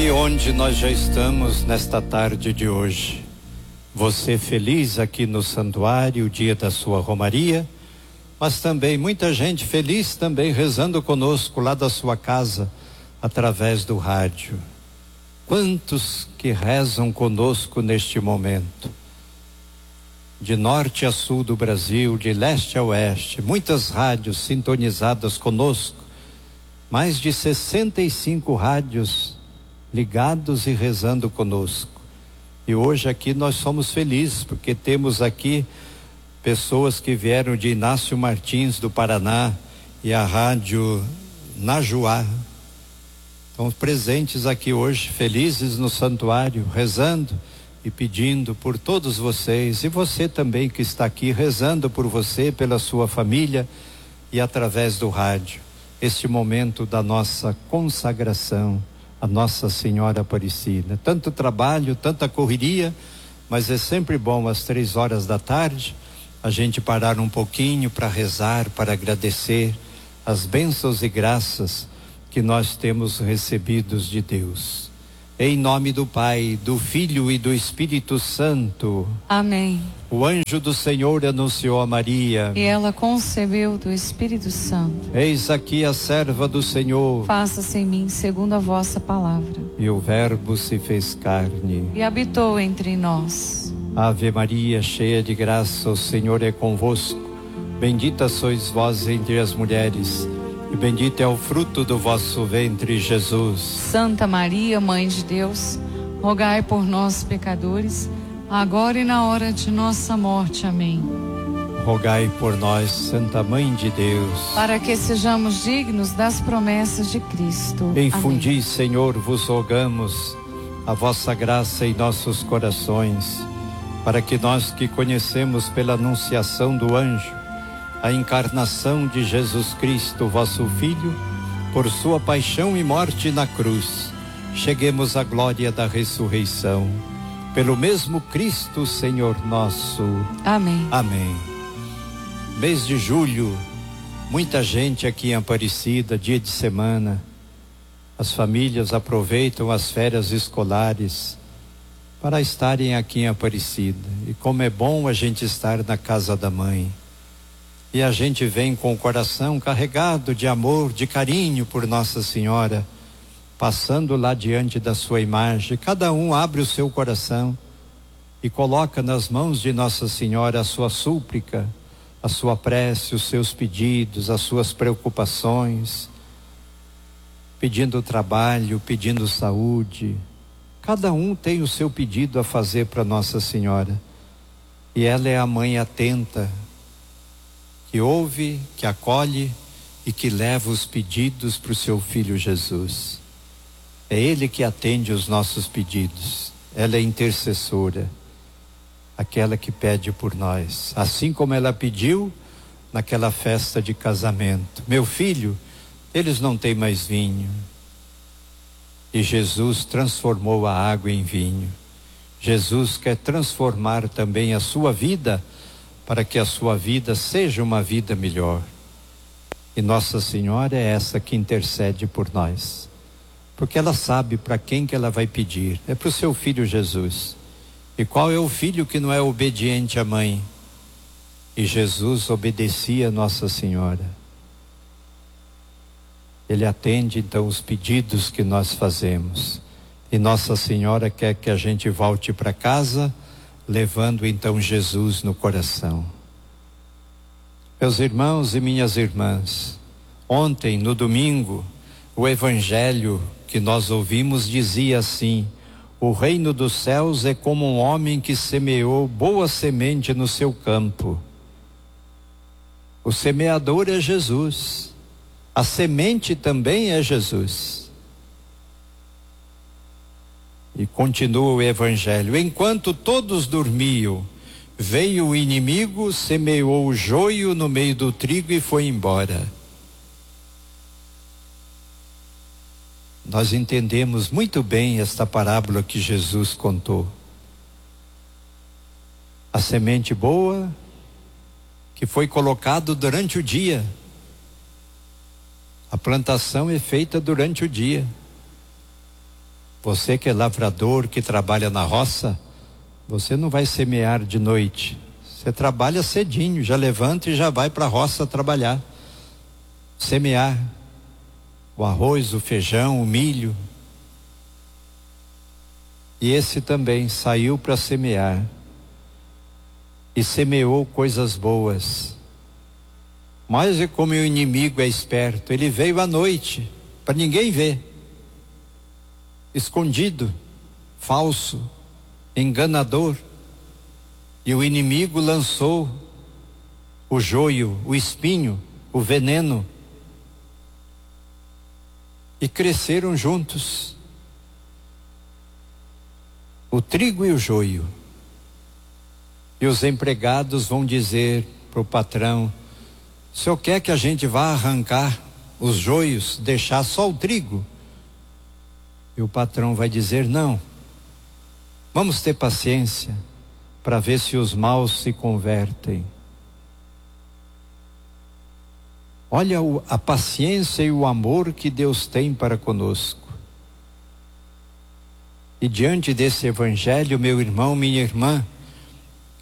E onde nós já estamos nesta tarde de hoje. Você feliz aqui no santuário, o dia da sua romaria, mas também muita gente feliz também rezando conosco lá da sua casa, através do rádio. Quantos que rezam conosco neste momento? De norte a sul do Brasil, de leste a oeste, muitas rádios sintonizadas conosco, mais de 65 rádios ligados e rezando conosco. E hoje aqui nós somos felizes porque temos aqui pessoas que vieram de Inácio Martins do Paraná e a rádio Najuá. Estão presentes aqui hoje, felizes no santuário, rezando e pedindo por todos vocês, e você também que está aqui rezando por você, pela sua família e através do rádio. Este momento da nossa consagração a Nossa Senhora Aparecida. Tanto trabalho, tanta correria, mas é sempre bom às 3 horas da tarde a gente parar um pouquinho para rezar, para agradecer as bênçãos e graças que nós temos recebidos de Deus. Em nome do Pai, do Filho e do Espírito Santo. Amém. O anjo do Senhor anunciou a Maria. E ela concebeu do Espírito Santo. Eis aqui a serva do Senhor. Faça-se em mim segundo a vossa palavra. E o Verbo se fez carne. E habitou entre nós. Ave Maria, cheia de graça, o Senhor é convosco. Bendita sois vós entre as mulheres. E bendito é o fruto do vosso ventre, Jesus. Santa Maria, Mãe de Deus, rogai por nós, pecadores, agora e na hora de nossa morte. Amém. Rogai por nós, Santa Mãe de Deus, para que sejamos dignos das promessas de Cristo. Infundi, Amém. Senhor, vos rogamos a vossa graça em nossos corações, para que nós que conhecemos pela anunciação do anjo a encarnação de Jesus Cristo, vosso Filho, por sua paixão e morte na cruz, cheguemos à glória da ressurreição. Pelo mesmo Cristo, Senhor nosso. Amém. Amém. Mês de julho, muita gente aqui em Aparecida, dia de semana. As famílias aproveitam as férias escolares para estarem aqui em Aparecida. E como é bom a gente estar na casa da mãe. E a gente vem com o coração carregado de amor, de carinho por Nossa Senhora, passando lá diante da sua imagem. Cada um abre o seu coração e coloca nas mãos de Nossa Senhora a sua súplica, a sua prece, os seus pedidos, as suas preocupações, pedindo trabalho, pedindo saúde. Cada um tem o seu pedido a fazer para Nossa Senhora. E ela é a mãe atenta, que ouve, que acolhe e que leva os pedidos para o seu Filho Jesus. É Ele que atende os nossos pedidos. Ela é intercessora, aquela que pede por nós. Assim como ela pediu naquela festa de casamento: meu filho, eles não têm mais vinho. E Jesus transformou a água em vinho. Jesus quer transformar também a sua vida, para que a sua vida seja uma vida melhor. E Nossa Senhora é essa que intercede por nós, porque ela sabe para quem que ela vai pedir. É para o seu Filho Jesus. E qual é o filho que não é obediente à mãe? E Jesus obedecia a Nossa Senhora. Ele atende então os pedidos que nós fazemos. E Nossa Senhora quer que a gente volte para casa, levando então Jesus no coração. Meus irmãos e minhas irmãs, ontem, no domingo, o evangelho que nós ouvimos dizia assim: o reino dos céus é como um homem que semeou boa semente no seu campo. O semeador é Jesus, a semente também é Jesus. E continua o evangelho: enquanto todos dormiam, veio o inimigo, semeou o joio no meio do trigo e foi embora. Nós entendemos muito bem esta parábola que Jesus contou. A semente boa que foi colocada durante o dia. A plantação é feita durante o dia. Você que é lavrador, que trabalha na roça, você não vai semear de noite. Você trabalha cedinho, já levanta e já vai para a roça trabalhar. Semear o arroz, o feijão, o milho. E esse também saiu para semear. E semeou coisas boas. Mas é como o inimigo é esperto, ele veio à noite, para ninguém ver. Escondido, falso, enganador. E o inimigo lançou o joio, o espinho, o veneno. E cresceram juntos. O trigo e o joio. E os empregados vão dizer para o patrão: o senhor quer que a gente vá arrancar os joios, deixar só o trigo? E o patrão vai dizer: não, vamos ter paciência para ver se os maus se convertem. Olha a paciência e o amor que Deus tem para conosco. E diante desse evangelho, meu irmão, minha irmã,